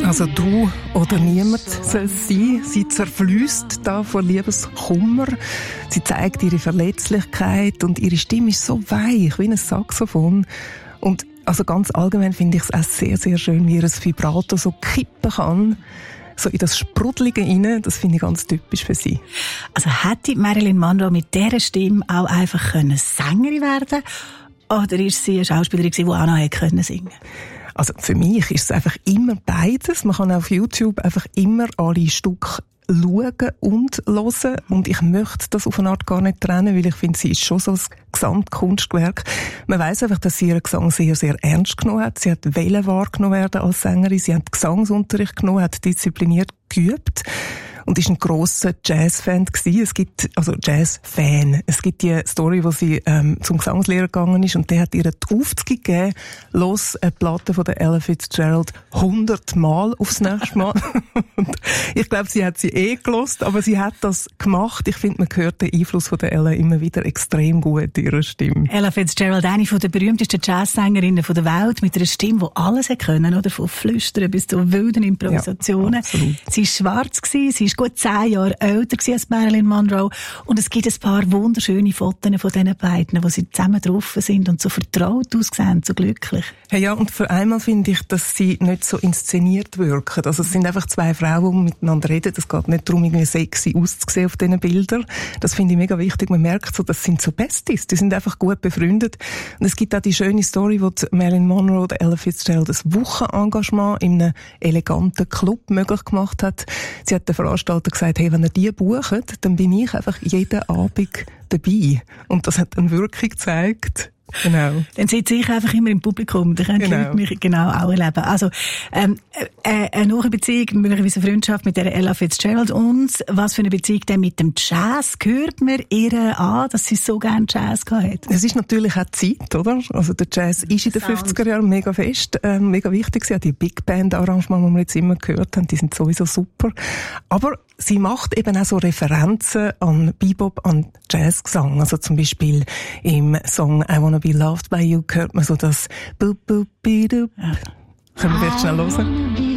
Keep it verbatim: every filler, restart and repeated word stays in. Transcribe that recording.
Also du oder niemand soll es sein. Sie zerfließt da vor Liebeskummer. Sie zeigt ihre Verletzlichkeit und ihre Stimme ist so weich wie ein Saxophon. Und also ganz allgemein finde ich es auch sehr, sehr schön, wie ihr ein Vibrato so kippen kann. So in das Sprudelige rein, das finde ich ganz typisch für sie. Also hätte Marilyn Monroe mit dieser Stimme auch einfach können Sängerin werden? Oder ist sie eine Schauspielerin, die auch noch hätte können singen? Also für mich ist es einfach immer beides. Man kann auf YouTube einfach immer alle Stücke schauen und hören. Und ich möchte das auf eine Art gar nicht trennen, weil ich finde, sie ist schon so ein Gesamtkunstwerk. Man weiss einfach, dass sie ihren Gesang sehr, sehr ernst genommen hat. Sie hat wollen wahrgenommen werden als Sängerin. Sie hat Gesangsunterricht genommen, hat diszipliniert geübt. Und ist ein grosser Jazz-Fan gewesen. Es gibt, also Jazz-Fan. Es gibt die Story, wo sie ähm, zum Gesangslehrer gegangen ist und der hat ihr die Aufzüge gegeben, los eine Platte von der Ella Fitzgerald hundertmal aufs nächste Mal. Und ich glaube, sie hat sie eh gelost, aber sie hat das gemacht. Ich finde, man hört den Einfluss von der Ella immer wieder extrem gut in ihrer Stimme. Ella Fitzgerald, eine von der berühmtesten Jazzsängerinnen der Welt, mit einer Stimme, die alles können, oder? Von Flüstern bis zu wilden Improvisationen. Ja, sie war schwarz gewesen, sie ist gut zehn Jahre älter als Marilyn Monroe. Und es gibt ein paar wunderschöne Fotos von diesen beiden, wo sie zusammen drauf sind und so vertraut aussehen, so glücklich. Hey, ja, und für einmal finde ich, dass sie nicht so inszeniert wirken. Also es sind einfach zwei Frauen, die miteinander reden. Es geht nicht darum, irgendwie sexy auszusehen auf diesen Bildern. Das finde ich mega wichtig. Man merkt so, das sind so Besties. Die sind einfach gut befreundet. Und es gibt auch die schöne Story, wo Marilyn Monroe oder Ella Fitzgerald ein Wochenengagement in einem eleganten Club möglich gemacht hat. Sie hat den Veranstalter gesagt, hey, wenn ihr die bucht, dann bin ich einfach jeden Abend dabei. Und das hat dann Wirkung gezeigt. Genau. Dann sitze ich einfach immer im Publikum. Da können genau. die Leute mich genau auch erleben. Also, ähm, äh, eine neue Beziehung, möglicherweise eine Freundschaft mit der Ella Fitzgerald. Und was für eine Beziehung denn mit dem Jazz? Hört man ihr an, dass sie so gerne Jazz gehabt hat? Es ist natürlich auch Zeit, oder? Also, der Jazz ist in den fünfziger Jahren mega fest, äh, mega wichtig. Sie hat die Big Band Arrangements, die wir jetzt immer gehört haben, die sind sowieso super. Aber sie macht eben auch so Referenzen an Bebop, an Jazzgesang. Also zum Beispiel im Song I Wanna Be Loved by You hört man so das Boop, Boop, Be, Doop. Ja. Können wir vielleicht schnell hören?